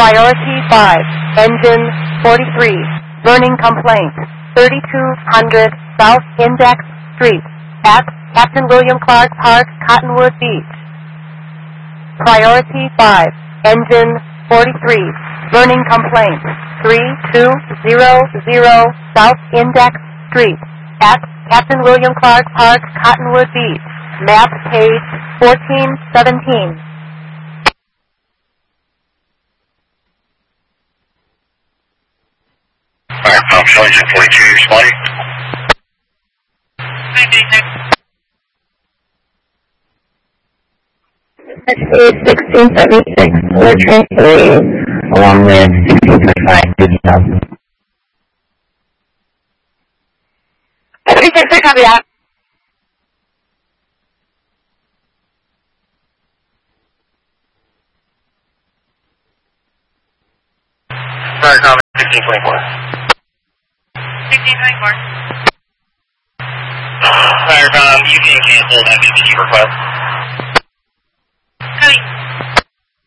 Priority 5, engine 43, burning complaint, 3200 South Index Street, at Captain William Clark Park, Cottonwood Beach. Priority 5, engine 43, burning complaint, 3200 South Index Street, at Captain William Clark Park, Cottonwood Beach. Map page 1417. Alright, engine 42, responding. It's 1676, we're train 3, along with 1635, 50,000. 366, copy that. Fire comment 1624. 1624. Fire you can cancel that PPG request.